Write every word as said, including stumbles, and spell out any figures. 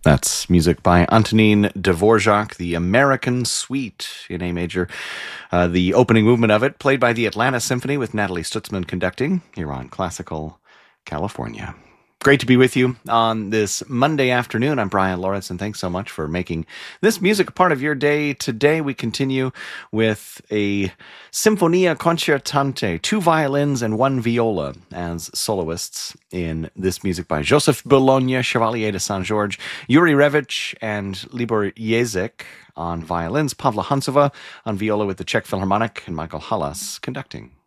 That's music by Antonin Dvorak, the American Suite in A major. Uh, the opening movement of it, played by the Atlanta Symphony with Natalie Stutzman conducting here on Classical California. Great to be with you on this Monday afternoon. I'm Brian Lawrence, and thanks so much for making this music a part of your day. Today we continue with a Sinfonia Concertante, two violins and one viola as soloists in this music by Joseph Bologna, Chevalier de Saint-Georges, Yuri Revich, and Libor Jezek on violins, Pavla Hansova on viola with the Czech Philharmonic, and Michael Halas conducting.